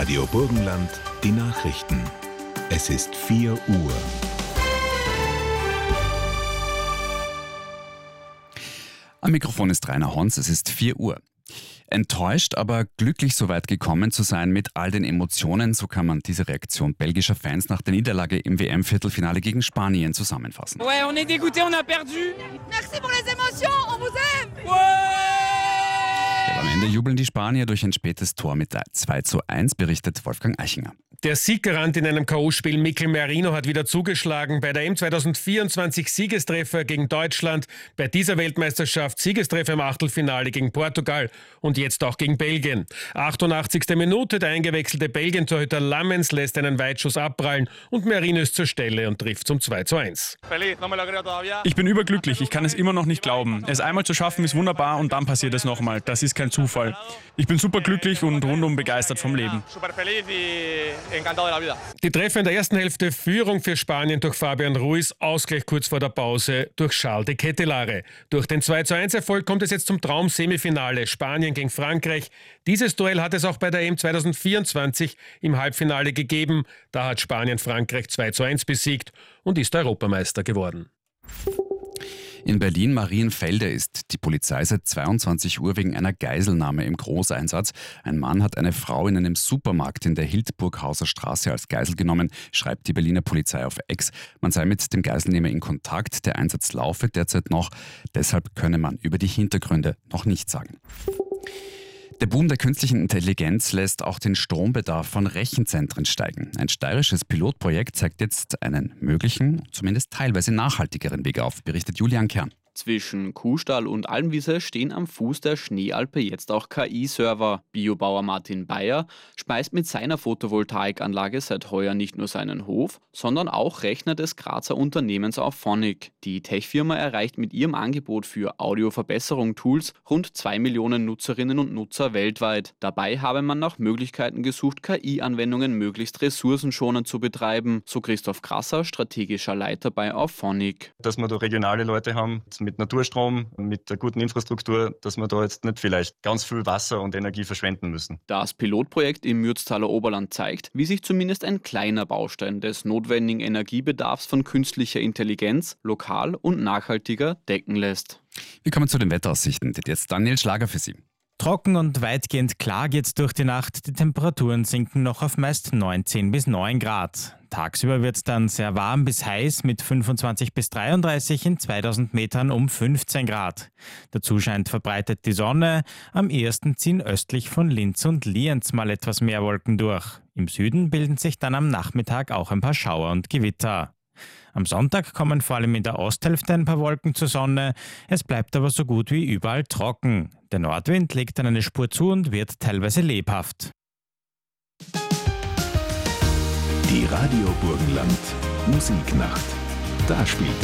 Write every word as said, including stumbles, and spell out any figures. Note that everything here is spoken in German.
Radio Burgenland, die Nachrichten. Es ist vier Uhr. Am Mikrofon ist Rainer Hons, es ist vier Uhr. Enttäuscht, aber glücklich so weit gekommen zu sein mit all den Emotionen, so kann man diese Reaktion belgischer Fans nach der Niederlage im W M-Viertelfinale gegen Spanien zusammenfassen. Ouais, on est dégoûté, on a perdu. Merci pour les émotions, on vous aime. Ja, am Ende jubeln die Spanier durch ein spätes Tor mit zwei zu eins, berichtet Wolfgang Eichinger. Der Sieggarant in einem K O-Spiel Mikel Merino hat wieder zugeschlagen. Bei der E M zweitausendvierundzwanzig Siegestreffer gegen Deutschland, bei dieser Weltmeisterschaft Siegestreffer im Achtelfinale gegen Portugal und jetzt auch gegen Belgien. achtundachtzigste Minute, der eingewechselte Belgien-Torhüter Lammens lässt einen Weitschuss abprallen und Merino ist zur Stelle und trifft zum zwei zu eins. Ich bin überglücklich, ich kann es immer noch nicht glauben. Es einmal zu schaffen ist wunderbar und dann passiert es nochmal. Das ist kein Zufall. Ich bin superglücklich und rundum begeistert vom Leben. Die Treffer in der ersten Hälfte, Führung für Spanien durch Fabian Ruiz, Ausgleich kurz vor der Pause durch Charles de Ketelaere. Durch den zwei zu eins Erfolg kommt es jetzt zum Traum-Semifinale Spanien gegen Frankreich. Dieses Duell hat es auch bei der E M zweitausendvierundzwanzig im Halbfinale gegeben. Da hat Spanien Frankreich zwei zu eins besiegt und ist Europameister geworden. In Berlin-Marienfelde ist die Polizei seit zweiundzwanzig Uhr wegen einer Geiselnahme im Großeinsatz. Ein Mann hat eine Frau in einem Supermarkt in der Hildburghauser Straße als Geisel genommen, schreibt die Berliner Polizei auf X. Man sei mit dem Geiselnehmer in Kontakt, der Einsatz laufe derzeit noch. Deshalb könne man über die Hintergründe noch nichts sagen. Der Boom der künstlichen Intelligenz lässt auch den Strombedarf von Rechenzentren steigen. Ein steirisches Pilotprojekt zeigt jetzt einen möglichen, zumindest teilweise nachhaltigeren Weg auf, berichtet Julian Kern. Zwischen Kuhstall und Almwiese stehen am Fuß der Schneealpe jetzt auch K I-Server. Biobauer Martin Bayer speist mit seiner Photovoltaikanlage seit heuer nicht nur seinen Hof, sondern auch Rechner des Grazer Unternehmens Auphonic. Die Tech-Firma erreicht mit ihrem Angebot für Audioverbesserung-Tools rund zwei Millionen Nutzerinnen und Nutzer weltweit. Dabei habe man nach Möglichkeiten gesucht, K I-Anwendungen möglichst ressourcenschonend zu betreiben, so Christoph Krasser, strategischer Leiter bei Auphonic. Dass wir da regionale Leute haben, mit Naturstrom, mit der guten Infrastruktur, dass wir da jetzt nicht vielleicht ganz viel Wasser und Energie verschwenden müssen. Das Pilotprojekt im Mürztaler Oberland zeigt, wie sich zumindest ein kleiner Baustein des notwendigen Energiebedarfs von künstlicher Intelligenz lokal und nachhaltiger decken lässt. Wir kommen zu den Wetteraussichten. Jetzt Daniel Schlager für Sie. Trocken und weitgehend klar geht's durch die Nacht. Die Temperaturen sinken noch auf meist neunzehn bis neun Grad. Tagsüber wird es dann sehr warm bis heiß mit fünfundzwanzig bis dreiunddreißig, in zweitausend Metern um fünfzehn Grad. Dazu scheint verbreitet die Sonne. Am ehesten ziehen östlich von Linz und Lienz mal etwas mehr Wolken durch. Im Süden bilden sich dann am Nachmittag auch ein paar Schauer und Gewitter. Am Sonntag kommen vor allem in der Osthälfte ein paar Wolken zur Sonne. Es bleibt aber so gut wie überall trocken. Der Nordwind legt dann eine Spur zu und wird teilweise lebhaft. Die Radio Burgenland Musiknacht. Da spielt